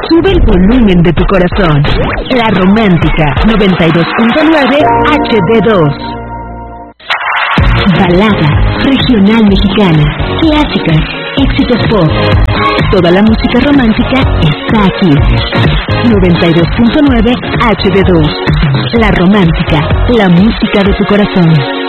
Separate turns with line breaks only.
Sube el volumen de tu corazón. La Romántica 92.9 HD2. Balada regional mexicana, clásicas, éxitos pop. Toda la música romántica está aquí. 92.9 HD2. La Romántica, la música de tu corazón.